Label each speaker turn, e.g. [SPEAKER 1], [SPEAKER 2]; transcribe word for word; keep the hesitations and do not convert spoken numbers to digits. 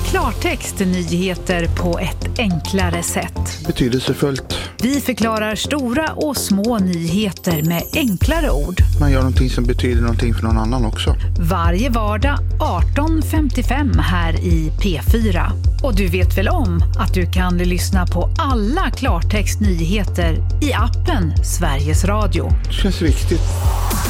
[SPEAKER 1] Klartext nyheter på ett enklare sätt.
[SPEAKER 2] Betydelsefullt.
[SPEAKER 1] Vi förklarar stora och små nyheter med enklare ord.
[SPEAKER 2] Man gör någonting som betyder någonting för någon annan också.
[SPEAKER 1] Varje vardag arton femtiofem här i P fyra. Och du vet väl om att du kan lyssna på alla Klartext nyheter i appen Sveriges Radio.
[SPEAKER 2] Det känns viktigt.